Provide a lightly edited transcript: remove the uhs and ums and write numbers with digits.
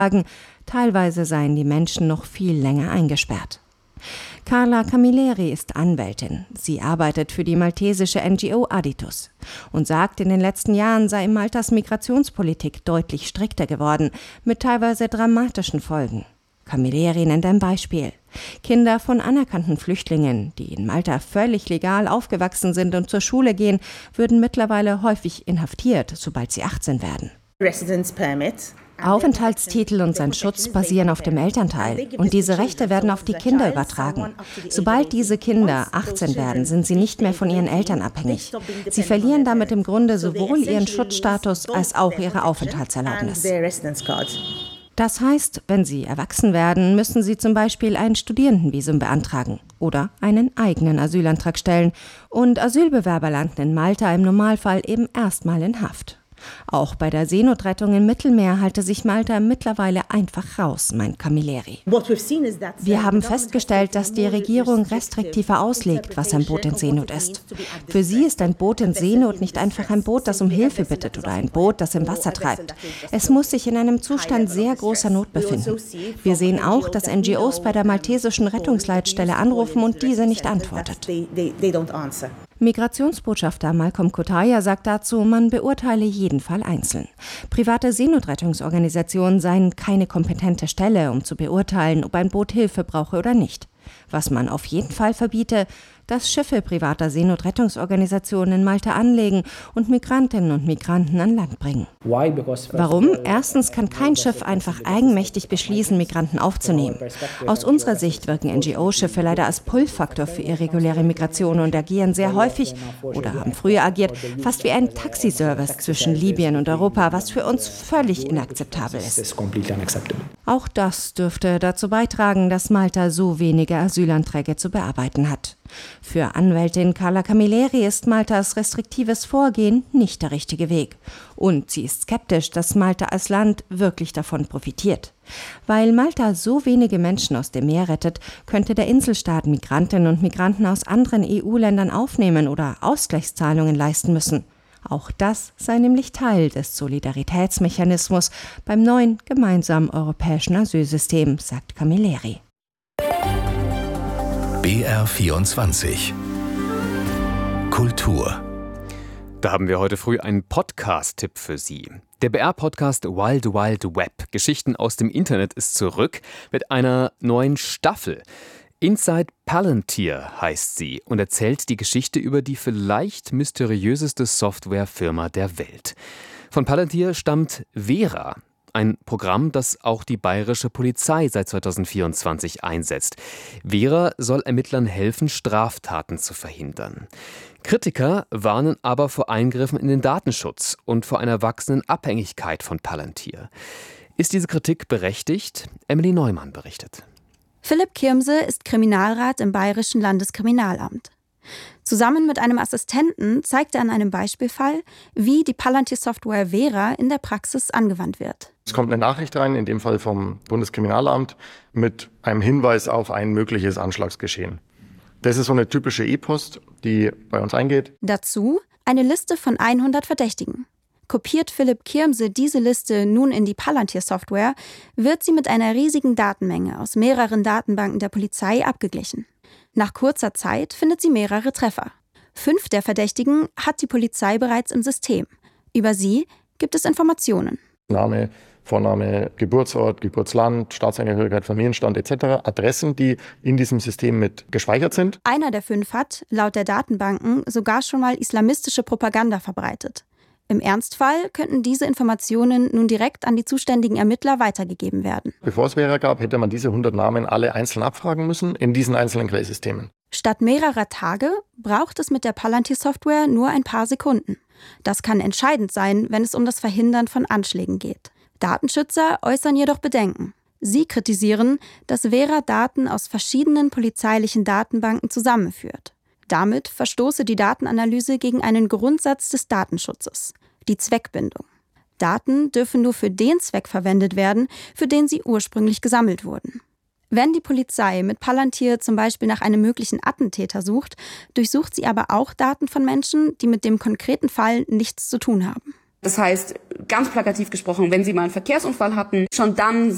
Teilweise seien die Menschen noch viel länger eingesperrt. Carla Camilleri ist Anwältin. Sie arbeitet für die maltesische NGO Aditus und sagt, in den letzten Jahren sei Maltas Migrationspolitik deutlich strikter geworden, mit teilweise dramatischen Folgen. Camilleri nennt ein Beispiel. Kinder von anerkannten Flüchtlingen, die in Malta völlig legal aufgewachsen sind und zur Schule gehen, würden mittlerweile häufig inhaftiert, sobald sie 18 werden. Aufenthaltstitel und sein Schutz basieren auf dem Elternteil und diese Rechte werden auf die Kinder übertragen. Sobald diese Kinder 18 werden, sind sie nicht mehr von ihren Eltern abhängig. Sie verlieren damit im Grunde sowohl ihren Schutzstatus als auch ihre Aufenthaltserlaubnis. Das heißt, wenn sie erwachsen werden, müssen sie zum Beispiel ein Studierendenvisum beantragen oder einen eigenen Asylantrag stellen. Und Asylbewerber landen in Malta im Normalfall eben erstmal in Haft. Auch bei der Seenotrettung im Mittelmeer halte sich Malta mittlerweile einfach raus, meint Camilleri. Wir haben festgestellt, dass die Regierung restriktiver auslegt, was ein Boot in Seenot ist. Für sie ist ein Boot in Seenot nicht einfach ein Boot, das um Hilfe bittet oder ein Boot, das im Wasser treibt. Es muss sich in einem Zustand sehr großer Not befinden. Wir sehen auch, dass NGOs bei der maltesischen Rettungsleitstelle anrufen und diese nicht antwortet. Migrationsbotschafter Malcolm Cotaya sagt dazu, man beurteile jeden Fall einzeln. Private Seenotrettungsorganisationen seien keine kompetente Stelle, um zu beurteilen, ob ein Boot Hilfe brauche oder nicht. Was man auf jeden Fall verbiete, dass Schiffe privater Seenotrettungsorganisationen in Malta anlegen und Migrantinnen und Migranten an Land bringen. Warum? Erstens kann kein Schiff einfach eigenmächtig beschließen, Migranten aufzunehmen. Aus unserer Sicht wirken NGO-Schiffe leider als Pull-Faktor für irreguläre Migration und agieren sehr häufig, oder haben früher agiert, fast wie ein Taxiservice zwischen Libyen und Europa, was für uns völlig inakzeptabel ist. Auch das dürfte dazu beitragen, dass Malta so wenige Asylanträge zu bearbeiten hat. Für Anwältin Carla Camilleri ist Maltas restriktives Vorgehen nicht der richtige Weg. Und sie ist skeptisch, dass Malta als Land wirklich davon profitiert. Weil Malta so wenige Menschen aus dem Meer rettet, könnte der Inselstaat Migrantinnen und Migranten aus anderen EU-Ländern aufnehmen oder Ausgleichszahlungen leisten müssen. Auch das sei nämlich Teil des Solidaritätsmechanismus beim neuen gemeinsamen europäischen Asylsystem, sagt Camilleri. BR24 Kultur. Da haben wir heute früh einen Podcast-Tipp für Sie. Der BR-Podcast Wild Wild Web, Geschichten aus dem Internet, ist zurück mit einer neuen Staffel. Inside Palantir heißt sie und erzählt die Geschichte über die vielleicht mysteriöseste Softwarefirma der Welt. Von Palantir stammt Vera. Ein Programm, das auch die bayerische Polizei seit 2024 einsetzt. Vera soll Ermittlern helfen, Straftaten zu verhindern. Kritiker warnen aber vor Eingriffen in den Datenschutz und vor einer wachsenden Abhängigkeit von Palantir. Ist diese Kritik berechtigt? Emily Neumann berichtet. Philipp Kirmse ist Kriminalrat im Bayerischen Landeskriminalamt. Zusammen mit einem Assistenten zeigt er an einem Beispielfall, wie die Palantir-Software Vera in der Praxis angewandt wird. Es kommt eine Nachricht rein, in dem Fall vom Bundeskriminalamt, mit einem Hinweis auf ein mögliches Anschlagsgeschehen. Das ist so eine typische E-Post, die bei uns eingeht. Dazu eine Liste von 100 Verdächtigen. Kopiert Philipp Kirmse diese Liste nun in die Palantir-Software, wird sie mit einer riesigen Datenmenge aus mehreren Datenbanken der Polizei abgeglichen. Nach kurzer Zeit findet sie mehrere Treffer. 5 der Verdächtigen hat die Polizei bereits im System. Über sie gibt es Informationen. Name, Vorname, Geburtsort, Geburtsland, Staatsangehörigkeit, Familienstand etc. Adressen, die in diesem System mit gespeichert sind. Einer der 5 hat, laut der Datenbanken, sogar schon mal islamistische Propaganda verbreitet. Im Ernstfall könnten diese Informationen nun direkt an die zuständigen Ermittler weitergegeben werden. Bevor es Vera gab, hätte man diese 100 Namen alle einzeln abfragen müssen in diesen einzelnen Quellsystemen. Statt mehrerer Tage braucht es mit der Palantir-Software nur ein paar Sekunden. Das kann entscheidend sein, wenn es um das Verhindern von Anschlägen geht. Datenschützer äußern jedoch Bedenken. Sie kritisieren, dass Vera Daten aus verschiedenen polizeilichen Datenbanken zusammenführt. Damit verstoße die Datenanalyse gegen einen Grundsatz des Datenschutzes, die Zweckbindung. Daten dürfen nur für den Zweck verwendet werden, für den sie ursprünglich gesammelt wurden. Wenn die Polizei mit Palantir zum Beispiel nach einem möglichen Attentäter sucht, durchsucht sie aber auch Daten von Menschen, die mit dem konkreten Fall nichts zu tun haben. Das heißt, ganz plakativ gesprochen, wenn Sie mal einen Verkehrsunfall hatten, schon dann